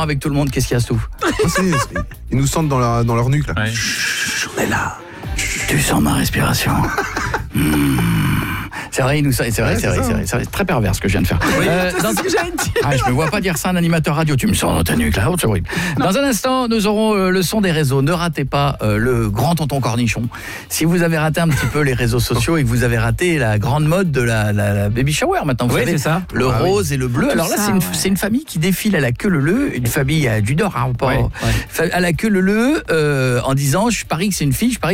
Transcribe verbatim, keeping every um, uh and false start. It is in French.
avec tout le monde. Qu'est-ce qu'il y a, Stouff? Ils nous sentent dans, la, dans leur nuque là. Ouais. Chut, on est là. Tu sens ma respiration. Mmh. C'est vrai, il nous c'est vrai, ouais, c'est, vrai, c'est, vrai, c'est vrai, c'est très pervers ce que je viens de faire. Oui, euh, c'est dans... ce que j'allais dire. Ah, je me vois pas dire ça à un animateur radio. Tu me sens dans ta nuque là, oh, c'est horrible. Non. Dans un instant, nous aurons euh, le son des réseaux. Ne ratez pas euh, le grand tonton cornichon. Si vous avez raté un petit peu les réseaux sociaux et que vous avez raté la grande mode de la, la, la baby shower maintenant, vous oui, savez, c'est ça. le ah, rose oui. et le bleu. Alors là, ça, c'est, une, ouais. c'est une famille qui défile à la queue leu-leu, une famille à du Nord, hein, pas, ouais, ouais. à la queue leu-leu, euh, en disant je parie que c'est une fille, je parie